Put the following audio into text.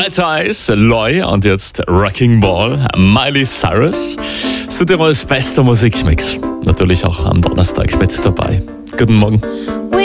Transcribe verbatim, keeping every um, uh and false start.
Red Eyes, Loy und jetzt Wrecking Ball, Miley Cyrus. Südtirols bester Musikmix. Natürlich auch am Donnerstag mit dabei. Guten Morgen.